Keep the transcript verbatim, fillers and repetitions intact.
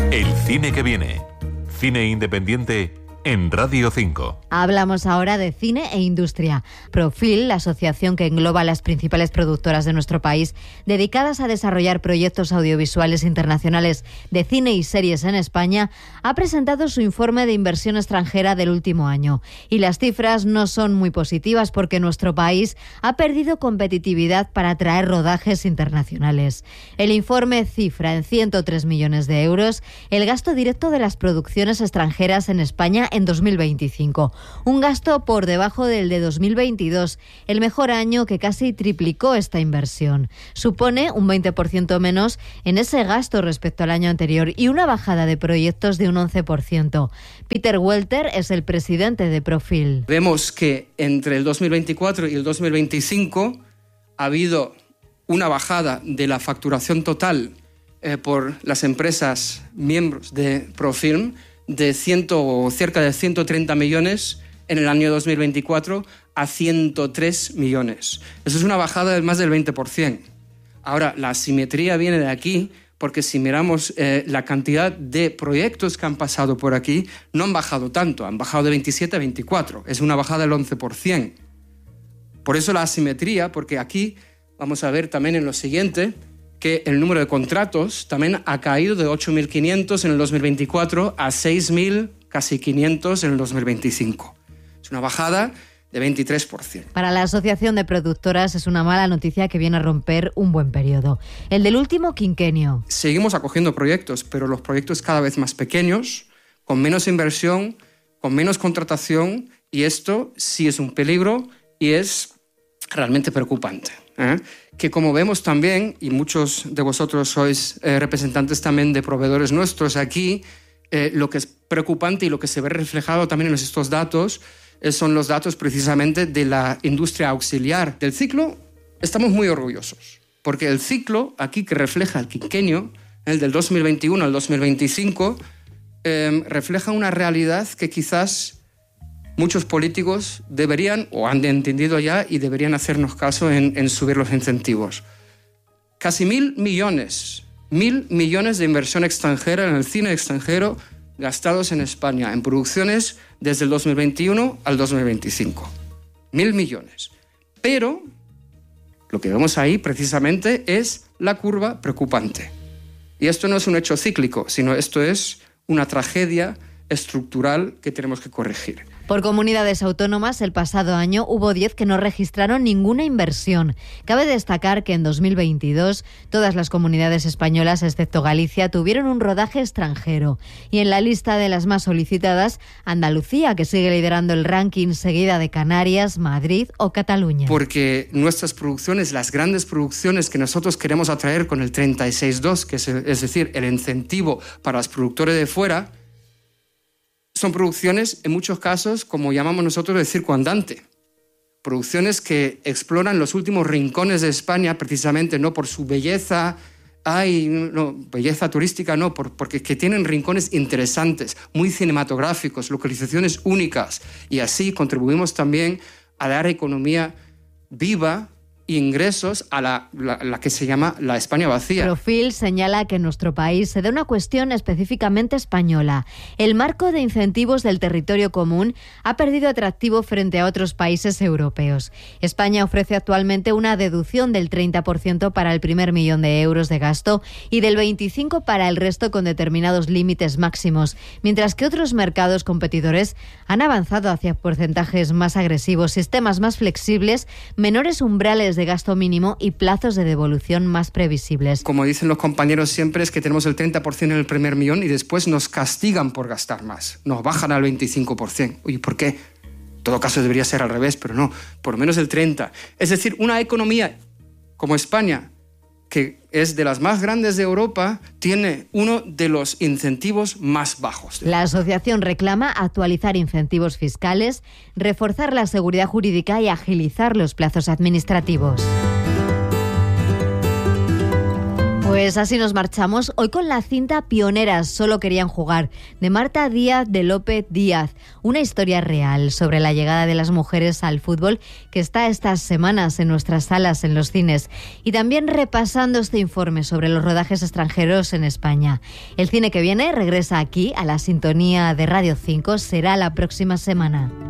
El cine que viene. Cine independiente en Radio cinco. Hablamos ahora de cine e industria. Profil, la asociación que engloba a las principales productoras de nuestro país, dedicadas a desarrollar proyectos audiovisuales internacionales de cine y series en España, ha presentado su informe de inversión extranjera del último año. Y las cifras no son muy positivas porque nuestro país ha perdido competitividad para atraer rodajes internacionales. El informe cifra en ciento tres millones de euros el gasto directo de las producciones extranjeras en España en dos mil veinticinco, un gasto por debajo del de dos mil veintidós, el mejor año que casi triplicó esta inversión. Supone un veinte por ciento menos en ese gasto respecto al año anterior y una bajada de proyectos de un once por ciento. Peter Welter es el presidente de Profil. Vemos que entre el dos mil veinticuatro y el dos mil veinticinco ha habido una bajada de la facturación total eh, por las empresas miembros de Profilm de ciento, cerca de ciento treinta millones en el año dos mil veinticuatro a ciento tres millones. Eso es una bajada de más del veinte por ciento. Ahora, la asimetría viene de aquí, porque si miramos eh, la cantidad de proyectos que han pasado por aquí, no han bajado tanto, han bajado de veintisiete a veinticuatro. Es una bajada del once por ciento. Por eso la asimetría, porque aquí vamos a ver también en lo siguiente que el número de contratos también ha caído de ocho mil quinientos en el dos mil veinticuatro a seis mil, casi quinientos en el dos mil veinticinco. Es una bajada de veintitrés por ciento. Para la Asociación de Productoras es una mala noticia que viene a romper un buen periodo, el del último quinquenio. Seguimos acogiendo proyectos, pero los proyectos cada vez más pequeños, con menos inversión, con menos contratación, y esto sí es un peligro y es realmente preocupante. ¿eh? Que como vemos también, y muchos de vosotros sois eh, representantes también de proveedores nuestros aquí, eh, lo que es preocupante y lo que se ve reflejado también en estos datos eh, son los datos precisamente de la industria auxiliar. Del ciclo estamos muy orgullosos, porque el ciclo aquí que refleja el quinquenio, el del dos mil veintiuno al dos mil veinticinco, eh, refleja una realidad que quizás muchos políticos deberían, o han entendido ya, y deberían hacernos caso en, en subir los incentivos. Casi mil millones, mil millones de inversión extranjera en el cine extranjero gastados en España, en producciones desde el dos mil veintiuno al dos mil veinticinco. Mil millones. Pero lo que vemos ahí precisamente es la curva preocupante. Y esto no es un hecho cíclico, sino esto es una tragedia estructural que tenemos que corregir. Por comunidades autónomas, el pasado año hubo diez que no registraron ninguna inversión. Cabe destacar que en dos mil veintidós todas las comunidades españolas, excepto Galicia, tuvieron un rodaje extranjero. Y en la lista de las más solicitadas, Andalucía, que sigue liderando el ranking, seguida de Canarias, Madrid o Cataluña. Porque nuestras producciones, las grandes producciones que nosotros queremos atraer con el treinta y seis dos, que es, es decir, el incentivo para los productores de fuera, son producciones, en muchos casos, como llamamos nosotros, de circo andante. Producciones que exploran los últimos rincones de España, precisamente no por su belleza, ay, no, belleza turística, no, por, porque que tienen rincones interesantes, muy cinematográficos, localizaciones únicas. Y así contribuimos también a dar economía viva, ingresos a la, la, la que se llama la España vacía. Profil señala que en nuestro país se da una cuestión específicamente española. El marco de incentivos del territorio común ha perdido atractivo frente a otros países europeos. España ofrece actualmente una deducción del treinta por ciento para el primer millón de euros de gasto y del veinticinco por ciento para el resto con determinados límites máximos, mientras que otros mercados competidores han avanzado hacia porcentajes más agresivos, sistemas más flexibles, menores umbrales de gasto mínimo y plazos de devolución más previsibles. Como dicen los compañeros siempre, es que tenemos el treinta por ciento en el primer millón y después nos castigan por gastar más. Nos bajan al veinticinco por ciento. Oye, ¿por qué? En todo caso debería ser al revés, pero no, por menos el treinta por ciento. Es decir, una economía como España, que es de las más grandes de Europa, tiene uno de los incentivos más bajos. La asociación reclama actualizar incentivos fiscales, reforzar la seguridad jurídica y agilizar los plazos administrativos. Pues Pues así nos marchamos, hoy con la cinta Pioneras, solo querían jugar, de Marta Díaz de López Díaz. Una historia real sobre la llegada de las mujeres al fútbol que está estas semanas en nuestras salas, en los cines. Y también repasando este informe sobre los rodajes extranjeros en España. El cine que viene regresa aquí a la sintonía de Radio cinco, será la próxima semana.